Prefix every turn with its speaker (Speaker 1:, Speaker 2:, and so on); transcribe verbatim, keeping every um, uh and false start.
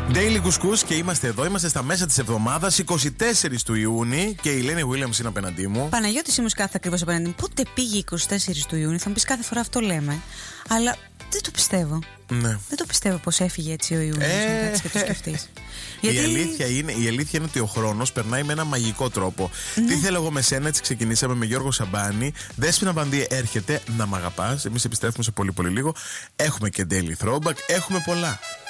Speaker 1: Daily Couscous και είμαστε εδώ, είμαστε στα μέσα της εβδομάδας, εικοστή τέταρτη του Ιούνιου και η Ελένη Williams είναι απέναντί μου.
Speaker 2: Παναγιώτης είμαι κάθε ακριβώς απέναντί μου. Πότε πήγε εικοστή τέταρτη του Ιούνιου, θα μου πεις κάθε φορά αυτό λέμε. Αλλά δεν το πιστεύω.
Speaker 1: Ναι.
Speaker 2: Δεν το πιστεύω πως έφυγε έτσι ο Ιούνιος.
Speaker 1: Ε,
Speaker 2: να και το σκεφτείς.
Speaker 1: Γιατί... Η, αλήθεια είναι, η αλήθεια είναι ότι ο χρόνος περνάει με ένα μαγικό τρόπο. Ναι. Τι θέλω εγώ με σένα, έτσι ξεκινήσαμε με Γιώργο Σαμπάνη. Δέσποινα Μπαντή έρχεται να μ' αγαπάς. Εμείς επιστρέφουμε σε πολύ πολύ λίγο. Έχουμε και Daily Throwback, έχουμε πολλά.